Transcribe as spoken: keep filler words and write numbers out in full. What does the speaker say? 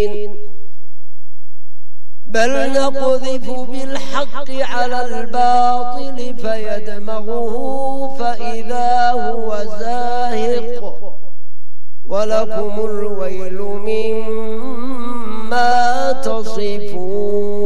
بل نقذف بالحق على الباطل فيدمغه فإذا هو زاهق ولكم الويل مما تصفون.